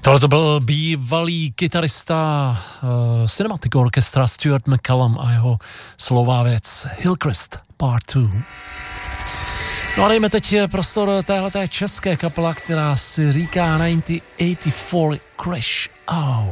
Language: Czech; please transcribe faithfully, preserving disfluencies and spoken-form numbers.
Tohle to byl bývalý kytarista uh, Cinematic Orchestra Stuart McCallum a jeho slová věc Hillcrest Part dva. No a dejme teď prostor téhleté české kapela, která si říká devatenáct osmdesát čtyři Crash Out.